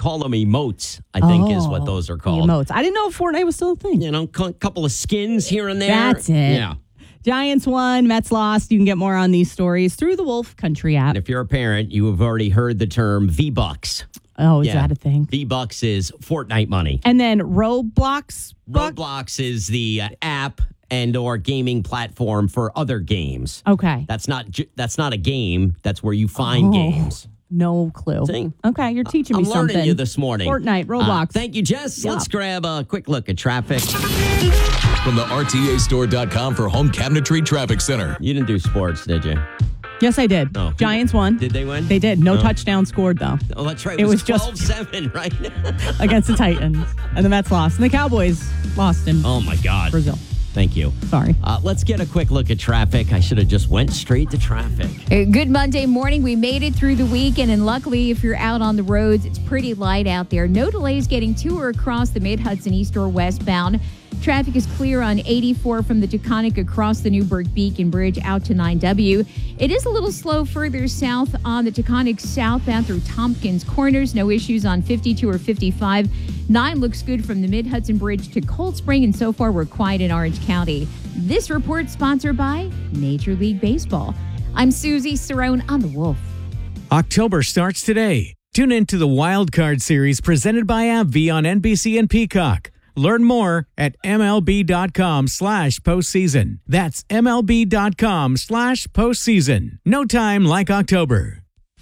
call them emotes, I think is what those are called. Emotes. I didn't know if Fortnite was still a thing. You know, a couple of skins here and there. That's it. Yeah. Giants won, Mets lost. You can get more on these stories through the Wolf Country app. And if you're a parent, you have already heard the term V-Bucks. Oh, is that a thing? V-Bucks is Fortnite money. And then Roblox? Roblox is the app and or gaming platform for other games. Okay. That's not a game. That's where you find games. No clue. See? Okay, you're teaching me something. I'm learning you this morning. Fortnite, Roblox. Thank you, Jess. Let's grab a quick look at traffic. From the RTAstore.com for home cabinetry traffic center. You didn't do sports, did you? Yes, I did. Oh. Giants won. Did they win? They did. No touchdown scored, though. Oh, that's right. It was 12-7, right? against the Titans. And the Mets lost. And the Cowboys lost in Oh, my God. Brazil. Thank you. Sorry. Let's get a quick look at traffic. I should have just went straight to traffic. Good Monday morning. We made it through the weekend, and luckily, if you're out on the roads, it's pretty light out there. No delays getting to or across the Mid-Hudson east or westbound. Traffic is clear on 84 from the Taconic across the Newburgh Beacon Bridge out to 9W. It is a little slow further south on the Taconic southbound through Tompkins Corners. No issues on 52 or 55. 9 looks good from the Mid-Hudson Bridge to Cold Spring, and so far we're quiet in Orange County. This report sponsored by Major League Baseball. I'm Susie Cerrone on The Wolf. October starts today. Tune in to the Wild Card series presented by AbbVie on NBC and Peacock. Learn more at MLB.com/postseason. That's MLB.com/postseason. No time like October.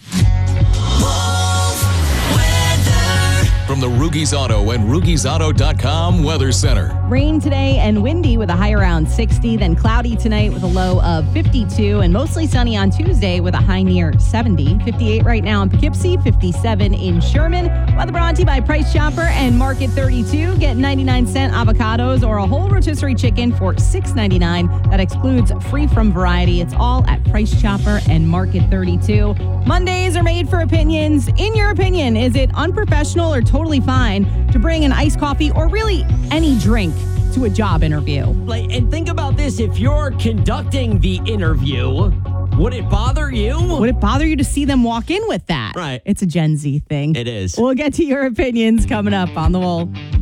From the Rugies Auto and RugiesAuto.com Weather Center. Rain today and windy with a high around 60, then cloudy tonight with a low of 52, and mostly sunny on Tuesday with a high near 70. 58 right now in Poughkeepsie, 57 in Sherman. Weather brought to you by Price Chopper and Market 32. Get 99-cent avocados or a whole rotisserie chicken for $6.99. That excludes free from variety. It's all at Price Chopper and Market 32. Mondays are made for opinions. In your opinion, is it unprofessional or totally fine to bring an iced coffee or really any drink to a job interview? And think about this. If you're conducting the interview, would it bother you? Would it bother you to see them walk in with that? Right. It's a Gen Z thing. It is. We'll get to your opinions coming up on The Wolf.